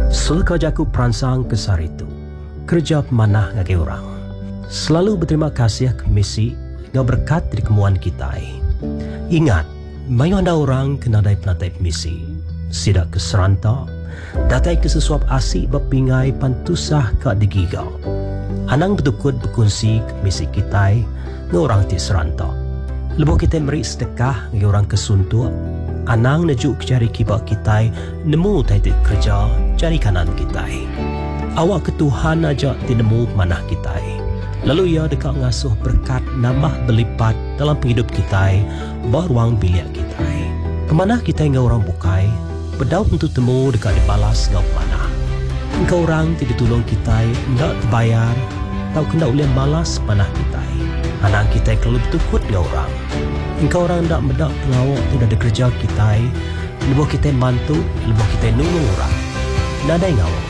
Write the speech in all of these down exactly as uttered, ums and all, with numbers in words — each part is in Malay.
Sulka jaku peransang kesar itu kerja pemanah ngake orang. Selalu berterima kasih ke misi ngau berkat dari kemuan kita. Ingat, mayu anda orang kena dai penatai misi. Sidak ke seranta, datai ke sesuap asik berpingai pantusah ke digigau. Anang betukut berkongsi ke misi kita ngau orang ti seranta. Lebuh kita meri sedekah ngau orang kesuntuk. Anang nejuk cari kibak kita nemu taitik kerja cari kanan kita. Awak ke Tuhan aja tinemu manah kita. Lalu ia dekat ngasuh berkat nambah berlipat dalam hidup kita beruang biliak kita. Pemanah kita ngau orang bukai berdaut untuk temu dekat dibalas ngau pemanah. Engkau orang tidak tolong kita ndak terbayar tau kena ulian balas panah kita. Anak kita kalau betukut ngau orang. Engkau orang ndak medak pengawak tidak ada kerja kita. Lebuh kita mantu, lebuh kita nulung orang. Nadai ngawak.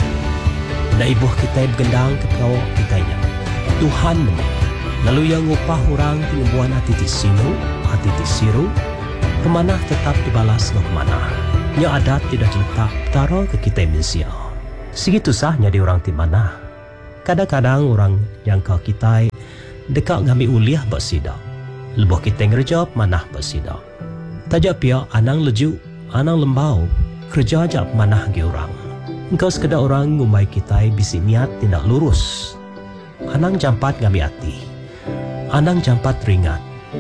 Nak ibuh kita bergendang ke pengawak kitanya. Tuhan nama. Lalu yang ngupah orang pengembuan hati ti sinu, hati ti siru, pemanah tetap dibalas ngau pemanah. Nya adat tidak letak taro ke kita manusia. Segitu sahnya di orang ti manah. Kadang-kadang orang yang kau kita dekat ngambil uliah bersidak. Lebuh kita ngerja manah bersidak. Tajak pia anang leju, anang lembau, kerja ajak manah ke orang. Engkau sekedar orang ngumai kita bisi niat tindak lurus. Anang jampat ngambil hati. Anang jampat ringat.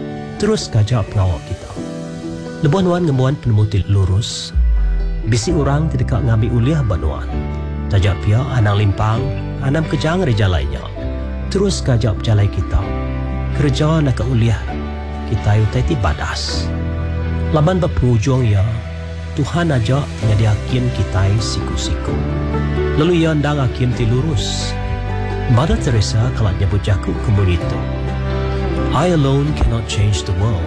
Terus kajak pengawak kita. Lebuh nuan ngemuan penemuti lurus. Bisi orang tidak ngambil uliah banuan. Tajak pia anang limpang, anam kejang reja lainnya. Terus kajak jalai kita. Kerja nak uliah kita utai ti badas. Laban berpenghujung ya, Tuhan aja nyadiakin kita siku-siku. Lalu ia ndang akim ti lurus. Mother Teresa kalau nyebut jaku kemunito. I alone cannot change the world,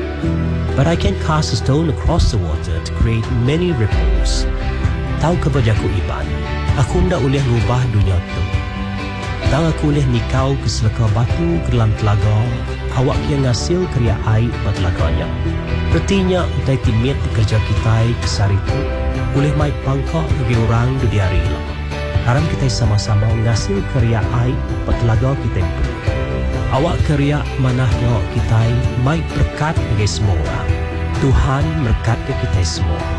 but I can cast a stone across the water to create many ripples. Tahu kebajaku iban, aku ndak ulih rubah dunia tu. Tang aku ulih nikau ke seleka batu ke dalam telaga, awak yang ngasil kriya air buat telaganya. Artinya utai timit kerja kita kesar itu, ulih mai pangkak bagi orang di hari lah. Haram kita sama-sama ngasil kriya air buat telaga kita itu. Awak kriya manahnya kita mai berkat bagi semua orang. Tuhan berkat ke kita semua.